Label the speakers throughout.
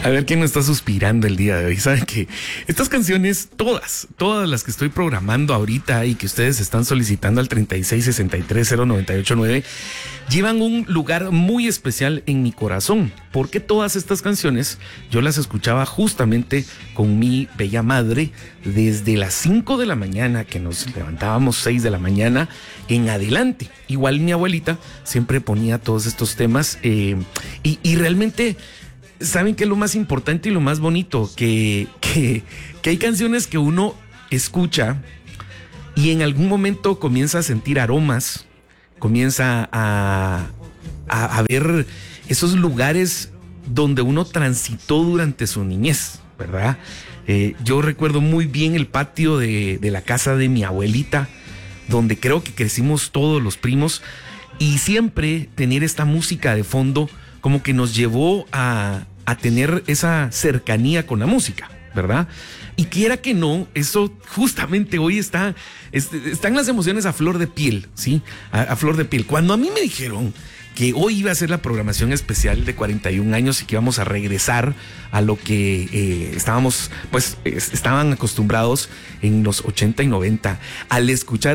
Speaker 1: A ver quién me está suspirando el día de hoy. Saben que estas canciones, todas las que estoy programando ahorita y que ustedes están solicitando al 36630989, llevan un lugar muy especial en mi corazón, porque todas estas canciones yo las escuchaba justamente con mi bella madre desde las 5 de la mañana, que nos levantábamos 6 de la mañana en adelante. Igual mi abuelita siempre ponía todos estos temas y realmente... ¿Saben qué es lo más importante y lo más bonito? Que hay canciones que uno escucha y en algún momento comienza a sentir aromas, comienza a ver esos lugares donde uno transitó durante su niñez, ¿verdad? Yo recuerdo muy bien el patio de la casa de mi abuelita, donde creo que crecimos todos los primos, y siempre tener esta música de fondo como que nos llevó a tener esa cercanía con la música, ¿verdad? Y quiera que no, eso justamente hoy están las emociones a flor de piel, ¿sí? A flor de piel. Cuando a mí me dijeron que hoy iba a ser la programación especial de 41 años y que íbamos a regresar a lo que estaban acostumbrados en los 80 y 90, al escuchar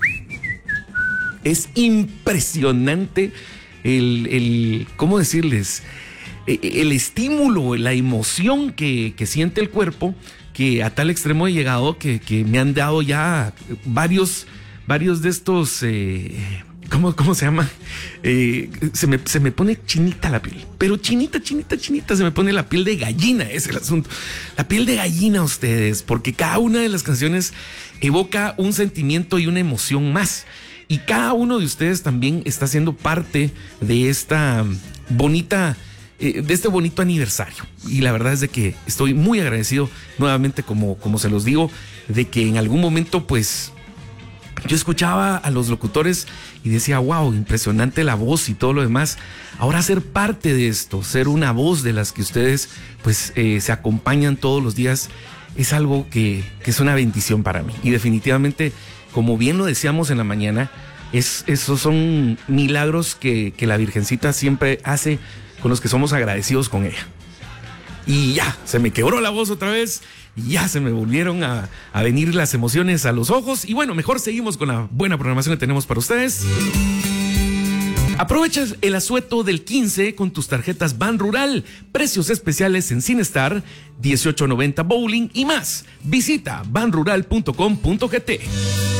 Speaker 1: es impresionante ¿cómo decirles? El estímulo, la emoción que siente el cuerpo, que a tal extremo he llegado que me han dado ya varios de estos, ¿cómo se llama? Se me pone chinita la piel, pero chinita, se me pone la piel de gallina, es el asunto. La piel de gallina, ustedes, porque cada una de las canciones evoca un sentimiento y una emoción más. Y cada uno de ustedes también está siendo parte de esta bonita... de este bonito aniversario, y la verdad es de que estoy muy agradecido nuevamente, como se los digo, de que en algún momento pues yo escuchaba a los locutores y decía, wow, impresionante la voz y todo lo demás. Ahora ser parte de esto, ser una voz de las que ustedes pues se acompañan todos los días, es algo que es una bendición para mí, y definitivamente, como bien lo decíamos en la mañana, esos son milagros que la Virgencita siempre hace, con los que somos agradecidos con ella. Y ya, se me quebró la voz otra vez, y ya se me volvieron a venir las emociones a los ojos. Y bueno, mejor seguimos con la buena programación que tenemos para ustedes. Aprovecha el asueto del 15 con tus tarjetas Ban Rural. Precios especiales en Cinestar, 18.90 bowling y más. Visita banrural.com.gt.